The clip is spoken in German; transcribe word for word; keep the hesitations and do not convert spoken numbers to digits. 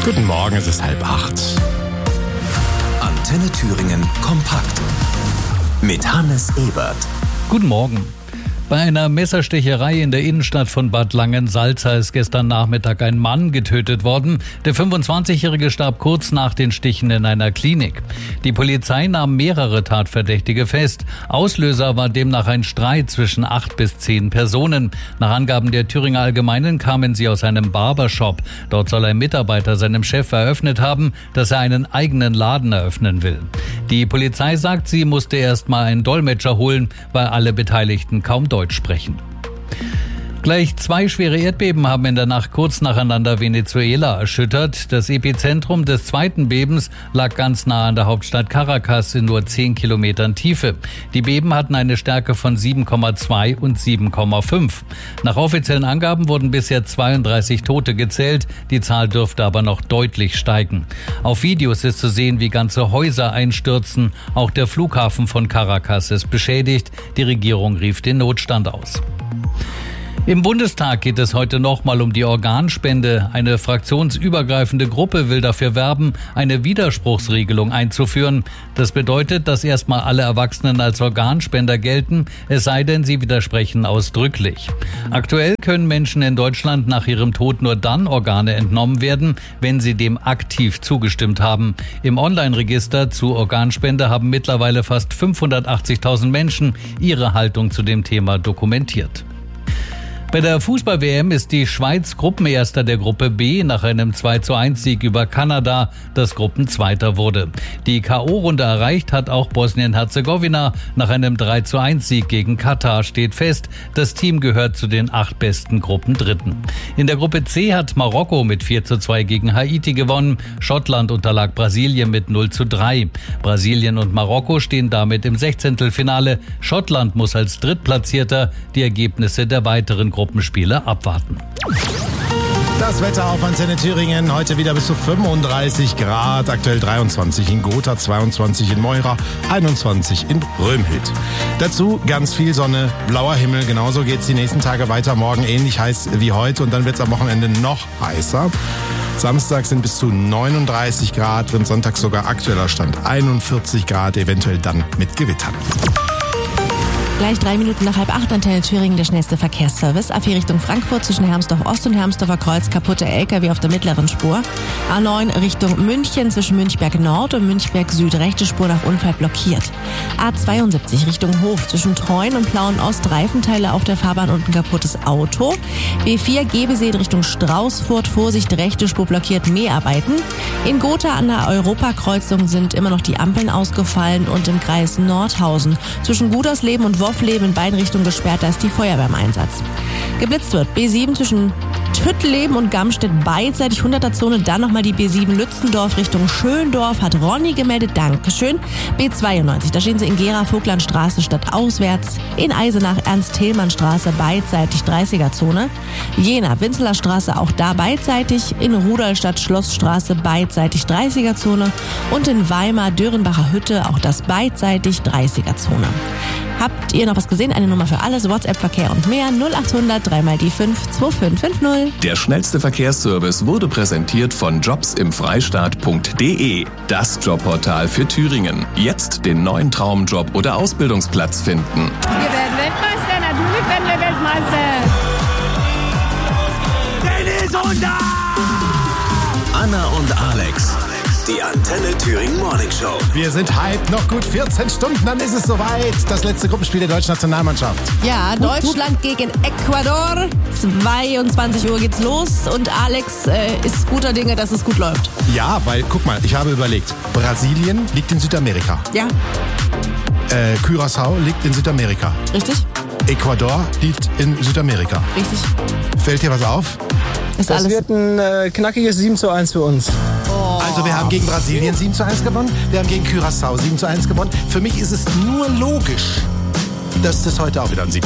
Guten Morgen, es ist halb acht. Antenne Thüringen kompakt mit Hannes Ebert. Guten Morgen. Bei einer Messerstecherei in der Innenstadt von Bad Langensalza ist gestern Nachmittag ein Mann getötet worden. Der fünfundzwanzigjährige starb kurz nach den Stichen in einer Klinik. Die Polizei nahm mehrere Tatverdächtige fest. Auslöser war demnach ein Streit zwischen acht bis zehn Personen. Nach Angaben der Thüringer Allgemeinen kamen sie aus einem Barbershop. Dort soll ein Mitarbeiter seinem Chef eröffnet haben, dass er einen eigenen Laden eröffnen will. Die Polizei sagt, sie musste erst mal einen Dolmetscher holen, weil alle Beteiligten kaum Deutsch sprechen. Gleich zwei schwere Erdbeben haben in der Nacht kurz nacheinander Venezuela erschüttert. Das Epizentrum des zweiten Bebens lag ganz nah an der Hauptstadt Caracas in nur zehn Kilometern Tiefe. Die Beben hatten eine Stärke von sieben Komma zwei und sieben Komma fünf. Nach offiziellen Angaben wurden bisher zweiunddreißig Tote gezählt. Die Zahl dürfte aber noch deutlich steigen. Auf Videos ist zu sehen, wie ganze Häuser einstürzen. Auch der Flughafen von Caracas ist beschädigt. Die Regierung rief den Notstand aus. Im Bundestag geht es heute nochmal um die Organspende. Eine fraktionsübergreifende Gruppe will dafür werben, eine Widerspruchsregelung einzuführen. Das bedeutet, dass erstmal alle Erwachsenen als Organspender gelten, es sei denn, sie widersprechen ausdrücklich. Aktuell können Menschen in Deutschland nach ihrem Tod nur dann Organe entnommen werden, wenn sie dem aktiv zugestimmt haben. Im Online-Register zu Organspende haben mittlerweile fast fünfhundertachtzigtausend Menschen ihre Haltung zu dem Thema dokumentiert. Bei der Fußball-W M ist die Schweiz Gruppenerster der Gruppe B nach einem zwei zu eins Sieg über Kanada, das Gruppenzweiter wurde. Die K O-Runde erreicht hat auch Bosnien-Herzegowina. Nach einem drei zu eins Sieg gegen Katar steht fest, das Team gehört zu den acht besten Gruppendritten. In der Gruppe C hat Marokko mit vier zu zwei gegen Haiti gewonnen. Schottland unterlag Brasilien mit null zu drei. Brasilien und Marokko stehen damit im Sechzehntelfinale. Schottland muss als Drittplatzierter die Ergebnisse der weiteren Gruppenspiele abwarten. Das Wetter auf Antenne Thüringen, heute wieder bis zu fünfunddreißig Grad, aktuell dreiundzwanzig in Gotha, zweiundzwanzig in Meura, einundzwanzig in Römhild. Dazu ganz viel Sonne, blauer Himmel, genauso geht es die nächsten Tage weiter, morgen ähnlich heiß wie heute und dann wird es am Wochenende noch heißer. Samstag sind bis zu neununddreißig Grad drin, Sonntag sogar aktueller Stand einundvierzig Grad, eventuell dann mit Gewittern. Gleich drei Minuten nach halb acht, Antenne Thüringen, der schnellste Verkehrsservice. A vier Richtung Frankfurt zwischen Hermsdorf Ost und Hermsdorfer Kreuz, kaputte L K W auf der mittleren Spur. A neun Richtung München zwischen Münchberg Nord und Münchberg Süd, rechte Spur nach Unfall blockiert. A zweiundsiebzig Richtung Hof zwischen Treuen und Plauen Ost, Reifenteile auf der Fahrbahn und ein kaputtes Auto. B vier Gebesee Richtung Straußfurt, Vorsicht, rechte Spur blockiert, Mäharbeiten. In Gotha an der Europakreuzung sind immer noch die Ampeln ausgefallen und im Kreis Nordhausen zwischen Gudersleben und Woffleben in beiden Richtungen gesperrt, da ist die Feuerwehr im Einsatz. Geblitzt wird B sieben zwischen Tüttleben und Gamstedt beidseitig hunderter Zone, dann nochmal die B sieben Lützendorf Richtung Schöndorf, hat Ronny gemeldet, Dankeschön. B zweiundneunzig, da stehen sie in Gera-Vogtlandstraße stadtauswärts, in Eisenach Ernst-Thälmann-Straße beidseitig dreißiger Zone, Jena Winzeler Straße auch da beidseitig, in Rudolstadt Schlossstraße beidseitig dreißiger Zone und in Weimar Dörenbacher Hütte auch das beidseitig dreißiger Zone. Habt ihr noch was gesehen? Eine Nummer für alles, WhatsApp-Verkehr und mehr, null achthundert drei mal die fünf zwei fünf fünf null. Der schnellste Verkehrsservice wurde präsentiert von jobs im freistaat punkt de, das Jobportal für Thüringen. Jetzt den neuen Traumjob oder Ausbildungsplatz finden. Wir werden Weltmeister, natürlich werden wir Weltmeister. Dennis und da! Anna und Alex. Die Antenne Thüringen Morning Show. Wir sind hyped, noch gut vierzehn Stunden, dann ist es soweit. Das letzte Gruppenspiel der deutschen Nationalmannschaft. Ja, Deutschland gegen Ecuador. zweiundzwanzig Uhr geht's los und Alex äh, ist guter Dinge, dass es gut läuft. Ja, weil, guck mal, ich habe überlegt, Brasilien liegt in Südamerika. Ja. Äh, Curaçao liegt in Südamerika. Richtig? Ecuador liegt in Südamerika. Richtig. Fällt dir was auf? Ist Das alles. wird ein äh, knackiges sieben zu eins für uns. Also wir haben gegen Brasilien sieben zu eins gewonnen, wir haben gegen Curaçao sieben zu eins gewonnen. Für mich ist es nur logisch, dass das heute auch wieder ein sieben